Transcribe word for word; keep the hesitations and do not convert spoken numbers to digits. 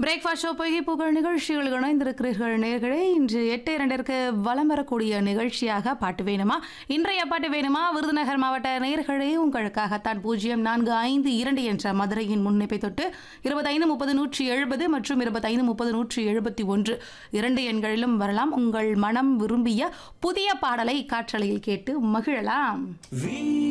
Breakfast show பொய்கை புகழ் நிகழ்ச்சிகள் இணைந்திருக்கிறீர்கள் நேர்களே. இன்று எட்டு இரண்டிற்கு வலம் வரக்கூடிய நிகழ்ச்சியாக பாட்டு வேணுமா. இன்றைய பாட்டு வேணுமா விருதுநகர் மாவட்ட நேர்களே உங்களுக்காகத்தான். பூஜ்ஜியம் நான்கு ஐந்து இரண்டு என்ற மதுரையின் முன்னிப்பை தொட்டு இருபத்தைந்து முப்பது நூற்றி எழுபது மற்றும் இருபத்தைந்து முப்பது நூற்றி எழுபத்தி ஒன்று இரண்டு எண்களிலும் வரலாம். உங்கள் மனம் விரும்பிய புதிய பாடலை காற்றலையில் கேட்டு மகிழலாம்.